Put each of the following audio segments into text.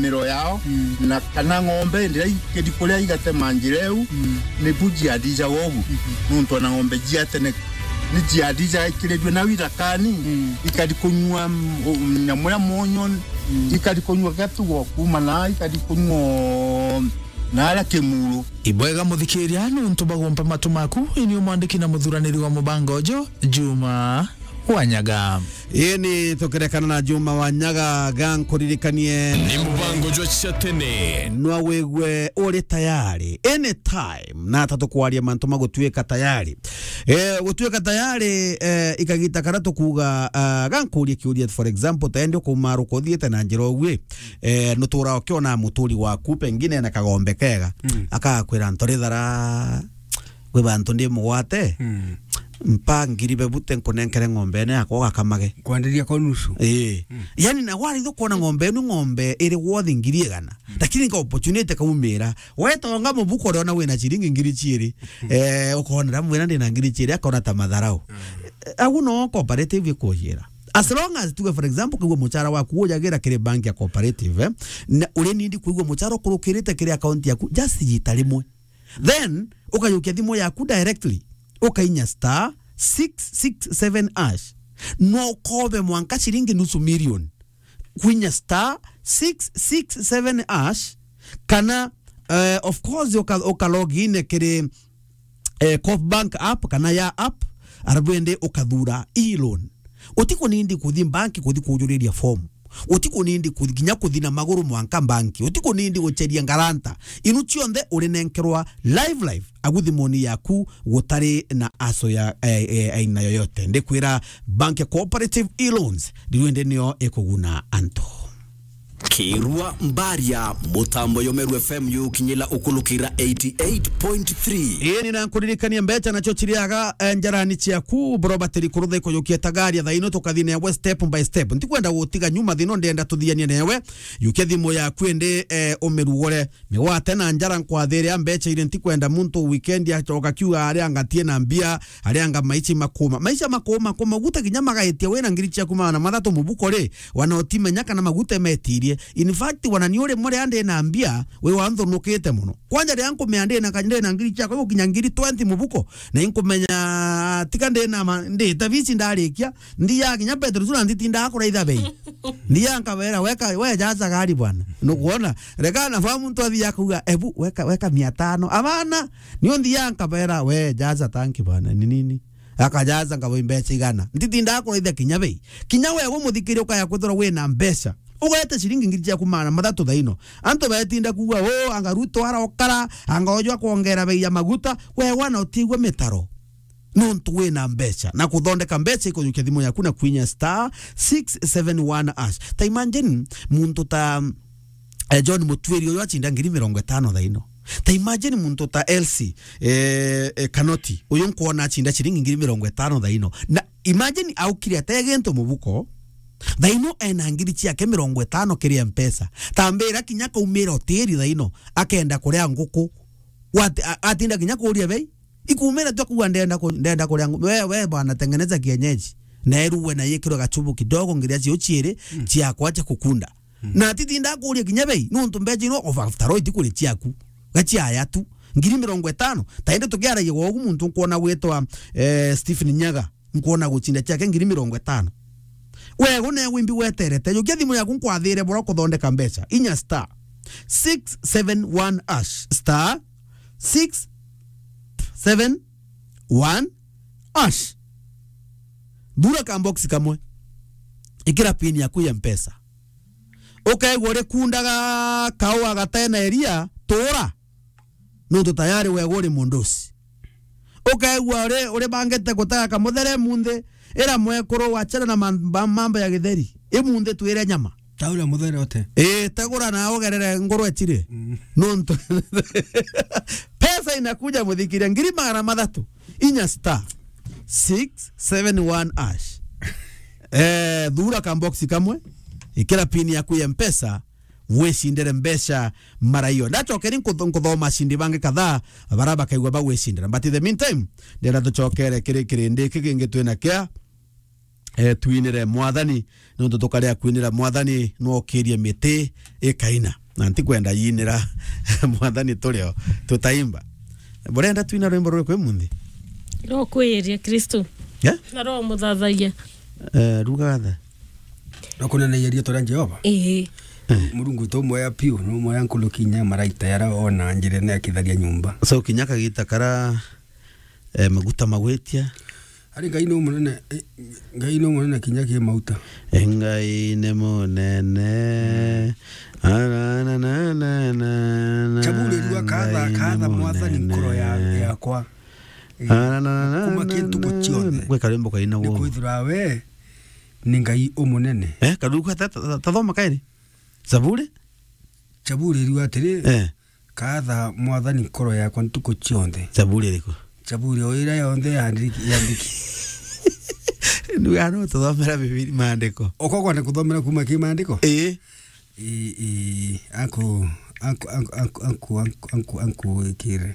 mĩro yao na kana ng'ombe ndira ikĩdikolia igatema njireu nĩ buji adija wogu nuntu na ng'ombe jiatene ni jiadija ikiredwe na wirakani ikadikunywa nyamuya monyo ikadikunywa gatu kuma na ikadikunywa nala kemuro ibwega muthikiria nuntu bagompa matu maku ini umwandiki na muthuraniri wa mubangojo Juma Wanyaga. Yeni tukerekana na Juma Wanyaga gankuririkanie ni mubangojo cia tene nwa wegwe uri tayari anytime na tatukwaria mantu magutweka tayari gutweka tayari ikagita karatu kuga gankuria kiuria for example taende kumaro kothiete na njiro gwe nutura okiona muturi waku pengine na kagombe kega akakwira ntorithara gwe bantu ndi mugwate mpangiribe bute nkonenkere ng'ombe ne akoga kamage kwandiria kwa nusu yani na wali thukona ng'ombe iri wothi ngiri gana lakini ka opportunity kaumira wetonga mubuko rona wena chiringi ngiri chiri ukona mwena ndina ngiri chiri akona tamadharau aguno cooperative ikojera as long as tuwe for example kuwe muchara waku ujagira kire bank ya cooperative na uri nindi kuwe muchara kurukirite kire account yaku just yitalimwe then ukayukia thimo yaku directly ukainya star 667 ash no kobe mwanka shilingi nusu milioni kwinya star 667 ash kana of course uka login kire Coop Bank app kana ya app arabwende ukathura e-loan utiko nindi kuthi banki kuthi kujuriria form utiko nindi kuginya kuthina maguru mwanka banki utiko nindi gucheria garanta inu cionthe uri nenkerwa live aguthimoni yaku gutari na aso ya aina yoyote ndikwira bank cooperative e-loans ndiwende nio ekuguna anto Kirua Mbaria mutambo yomeru FM yukinyila ukulukira 88.3 Yeni na nkuririkania mbeta na chochiriaga njarani chiaku brobateri kuruthe kuyukia tagaria thaino tukathine ya step by step ndikwenda gutiga nyuma thino ndenda tuthianie newe yukia thimo ya kwende umerugore miwate na njara nkwathire ambecha ile ndikwenda muntu weekend ya choka kiuga ari angatie na mbia ari anga maisha makoma guta kinyama gaetia wena ngiri chiaku mana mathatu mubuko ri wanaotimenya kana magute metiri in fact wananiore more ande na ambia we wanzo nukete muno kwanja de yanko meande na kanje na ngiri chako kinyangiri 20 mubuko na inko menya tikande na ndi tavisi ndarikia ndi ya kinya Petro zuna nditinda akora ithabei ndi yanka wera we jaza gari bwana nukuona reka na famu mtu athi yakuga ebu weka 500 amana niyo ndi yanka wera we jaza tanki bwana ni nini akajaza ngabo imbecha igana nditinda akora itha kinyabei kinyawe go muthikire ukaya kuthora we na mbesha ugete shilingi ngiri ya kumana mathatu thaino anto betinda kuwa angaruto ara okara angojwa kuongera bei ya maguta we wana utigwe metaro nontu we na mbecha na kuthondeka mbecha iko yukia thimo yaku na kwinya star 671 ash ta imagine muntu ta John Mutwiri uyo achinda ngiri 50 thaino ta imagine muntu ta Elsie Kanoti uyo nkuona achinda shilingi ngiri 50 thaino na imagine au kiria tegento mubuko thaino ena ngiri ciake 50 kiri mpesa tambira kinya kaumira hoteli thaino akenda kuria nguku atinda kinya kuria bei ikumira tu kuwa ndenda kuria we bwana tengeneza kienyeji na eruwe na yekiro gachubu kidogo ngiria cio ciere ciakwa cha kukunda na titinda kuria kinya bei nuntu mbeji no of after all tikuri ciaku gacia tu ngiri 50 taende tukiara yego muntu kuona wetwa Stephen Nyaga nkuona guchinda ciake ngiri 50 we ne wimbi weterete yukia thimo yaku nkwathire bora kuthondeka mbecha inya star 671 ash star 671 ash dura ka box kamwe ikira pin yaku ya mpesa okay gore kundaga kawa gatena eria tora no tayari we gore mundosi okay ore bangete gutaka kamuthere munthe era mwekoro wachana na mambo ya githeri imunde twire nyama taura muthere ote tagura na ogerere ngoro etire nonto pesa inakuja muthikiria ngiri 300 inya star 671 ash dura ka box kamwe ikira pin yaku ya mpesa weshindere mbesha mara hiyo ndachokeri nkuthoma shindi bange kadhaa baraba kaigwa ba weshindera but in the meantime ndera tuchokere kire ndiki kingi twina kia twinire mwathani nundu tukaria kwinira mwathani no kirie miti ikaina na ntikwenda yinira mwathani turio tutaimba burenda twina rwimbo rwe kwe mundi no kwiria Kristo na ro muthathaia rugatha no kuna na yeria tora Jehova Murungu to moya piu no moya nkulukinya maraita yara ona njire na kitharia nyumba so kinyaka gitakara maguta magwetia ari ngai no munene kinyaki mauta ngai ne munene ana na na na chabule ruwa kadha mwathani nkoro yakwa kuma kintu guchione gwe karimbo kaina wo kwithura we ni ngai umunene karuka tathoma kairi Zaburi ruwa atiri kadha mwathani nkoro yakwa ntuko chionde Zaburi riko Zaburi oira yonde yandiki Nugano tuthomera bibiri maandiko okogwa ne kuthomera kuma ki maandiko anku kire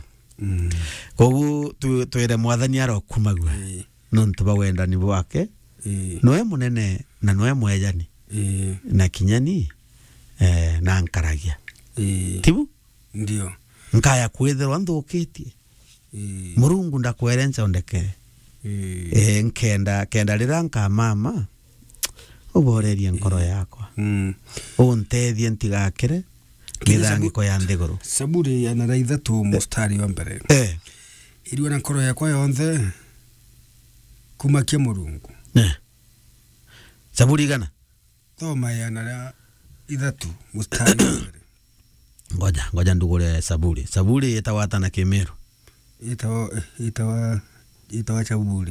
kogu twire mwathani arokumagwa nontu bawendani bwake noe munene na noe mwejani na kinyani na nkaragia tibu ndio nkaya kwithirwa nthukitie Murungu ndakwerenza ondekere nkenda rira nkamama uborerie nkoro yakwa untethie ntigakire mithangiko ya nthiguru Saburi ya nara 3 mustari wa mbere iriwa na nkoro yakwa yonthe kumakia Murungu Saburi gana thoma ya nara 3 mustari wa mbere ngoja ndugure Saburi yetawata na Kimiru itawa Chaburi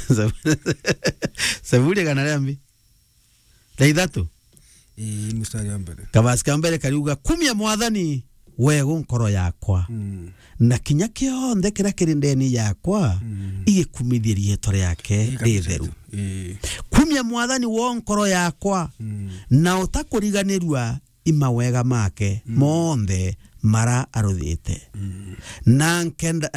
Saburi gana rambi la 3 mustari wa mbere kabasika mbere kariuga kumya mwathani wego nkoro yakwa na kinya kionthe kira kirindeni yakwa igikumithierie etore yake ritheru kumya mwathani wo nkoro yakwa na utakuriganirwa imawega make monthe mara aruthite na nkenda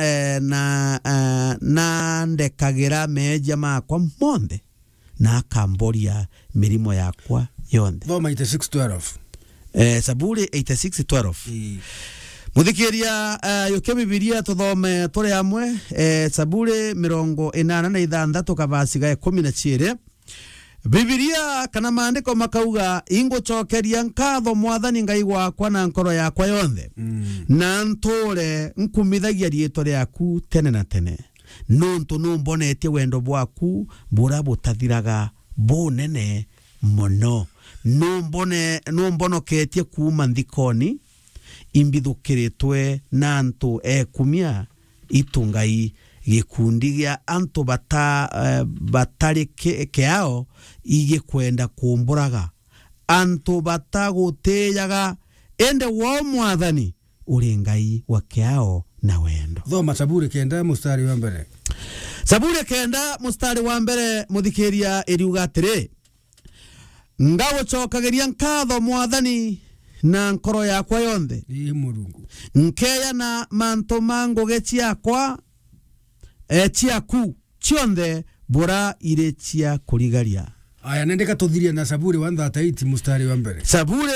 na ndekagira meja makwa monthe na akamboria mirimo yakwa yonthe thoma 86:12 Saburi 86:12 muthikiria yuke bibilia tuthome turi amwe Saburi 86 kabasiga 12 Bibilia kana maandiko makauga ingucokeria nkatho mwathani ngai wakwa na nkoro yakwa yonthe na nture nkumithagia rietwa riaku tene na tene nuntu numbonetie wendo bwaku bura butathiraga bunene muno numbonoketie kuma nthikoni imbithukiritwe na antu ekumia itungai gikundi gia antu batari kiao igikwenda kumburaga antu batagutiyaga ende wo mwathani uri ngai wa kiao na wendo thoma Saburi 9 mustari wa mbere Saburi 9 mustari wa mbere muthikiria iriuga atiri ngagucokagiria nkatho mwathani na nkoro yakwa yonthe Murungu nkeya na manto manguge ciakwa ciaku cionthe bura ire cia kurigaria aya nendeka tuthiria na Saburi 138 mustari wa mbere Saburi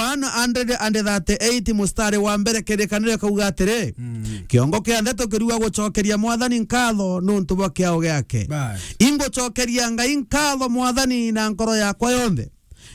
138 mustari wa mbere kerekanire kauga atiri kiongo kia ndeto kiruga gucokeria mwathani nkatho nuntu bwa kiao giake ingucokeria ngai nkatho mwathani na nkoro yakwa yonthe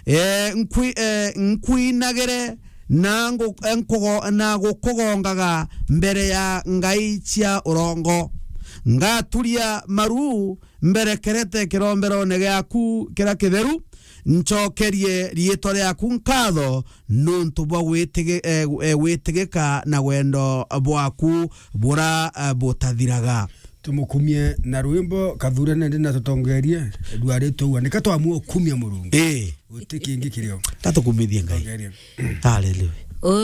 nkwinagire na gukugongaga mbere ya ngai cia urongo ngaturia maru mbere kerete kiromberone giaku kira kitheru nchokerie rietwa riaku nkatho nuntu bwa witigika na wendo bwaku bura butathiraga tumukumie na rwimbo kathurane ndi na tutongerie ndwari tuwa nika twamuo kumia Murungu utikingi kirio tatukumithie ngai haleluya